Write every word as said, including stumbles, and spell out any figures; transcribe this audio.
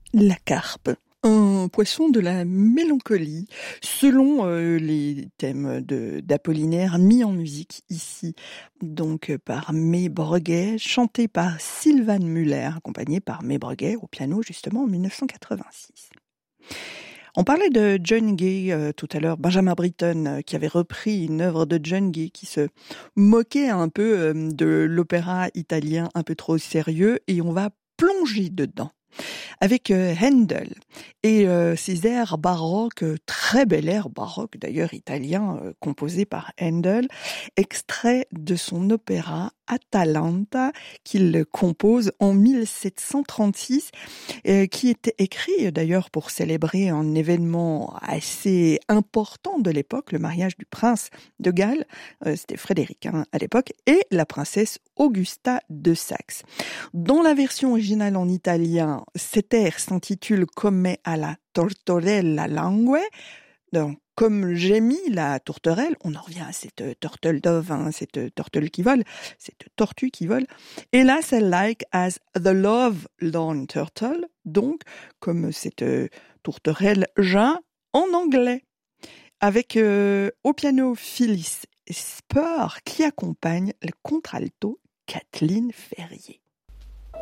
La carpe, un poisson de la mélancolie, selon euh, les thèmes de, d'Apollinaire mis en musique ici, donc par May Breguet, chanté par Sylvan Muller, accompagné par May Breguet au piano justement en dix-neuf cent quatre-vingt-six. On parlait de John Gay euh, tout à l'heure, Benjamin Britten, euh, qui avait repris une œuvre de John Gay qui se moquait un peu euh, de l'opéra italien un peu trop sérieux, et on va plonger dedans avec euh, Handel et euh, ses airs baroques, euh, très bel air baroque d'ailleurs italien, euh, composé par Handel, extrait de son opéra Atalanta qu'il compose en mille sept cent trente-six, euh, qui était écrit d'ailleurs pour célébrer un événement assez important de l'époque, le mariage du prince de Galles, euh, c'était Frédéric hein, à l'époque, et la princesse Augusta de Saxe. Dans la version originale en italien, cet air s'intitule Come alla tortorella langue, donc comme gémit la tourterelle. On en revient à cette euh, turtle dove, hein, cette euh, turtle qui vole, cette tortue qui vole. Et là, c'est like as the love lorn turtle, donc comme cette euh, tourterelle geint en anglais, avec euh, au piano Phyllis Spur qui accompagne le contralto Kathleen Ferrier.